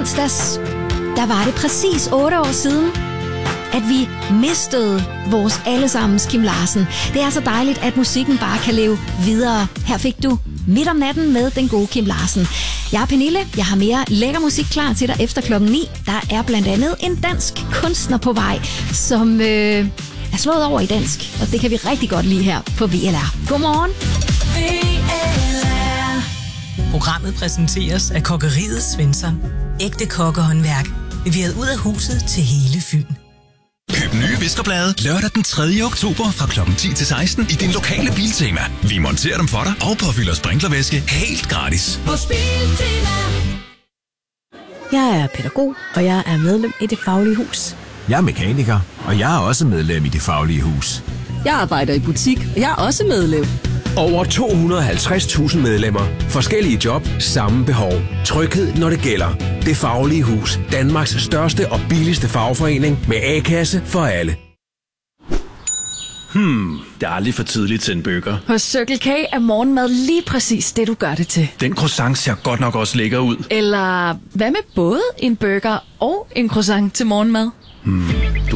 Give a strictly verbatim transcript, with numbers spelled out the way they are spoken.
onsdags, der var det præcis otte år siden, at vi mistede vores allesammens Kim Larsen. Det er så dejligt, at musikken bare kan leve videre. Her fik du Midt om natten med den gode Kim Larsen. Jeg er Pernille. Jeg har mere lækker musik klar til dig efter klokken ni. Der er blandt andet en dansk kunstner på vej, som øh, er slået over i dansk. Og det kan vi rigtig godt lide her på V L R. Godmorgen. V L R. Programmet præsenteres af Kokkeriet Svensson. Ægte kokkehåndværk. Leveret ud af huset til hele Fyn. Køb nye viskerblade lørdag den tredje oktober fra klokken ti til seksten i din lokale Biltema. Vi monterer dem for dig og påfylder sprinklervæske helt gratis. Hos Biltema. Jeg er pædagog, og jeg er medlem i Det Faglige Hus. Jeg er mekaniker, og jeg er også medlem i Det Faglige Hus. Jeg arbejder i butik, og jeg er også medlem. Over to hundrede og halvtreds tusind medlemmer. Forskellige job, samme behov. Tryghed, når det gælder. Det Faglige Hus. Danmarks største og billigste fagforening med A-kasse for alle. Hmm, det er aldrig for tidligt til en burger. Hos Circle K er morgenmad lige præcis det, du gør det til. Den croissant ser godt nok også lækker ud. Eller hvad med både en burger og en croissant til morgenmad? Hmm,